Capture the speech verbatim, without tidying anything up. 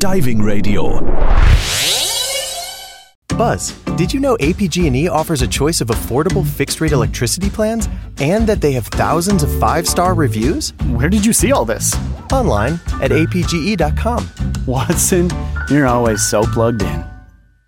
Diving Radio. Buzz, did you know A P G and E offers a choice of affordable fixed-rate electricity plans and that they have thousands of five-star reviews? Where did you see all this? Online at A P G E dot com. Watson, you're always so plugged in.